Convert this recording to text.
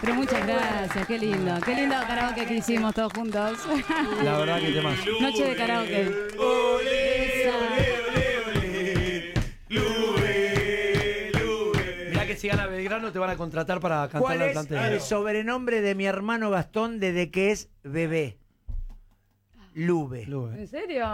Pero muchas gracias, qué lindo karaoke que hicimos todos juntos. La verdad que temas. Noche de karaoke. Mirá que si gana Belgrano te van a contratar para cantar ¿Cuál la es Atlante. el sobrenombre de mi hermano Gastón desde que es bebé? Lube. ¿En serio?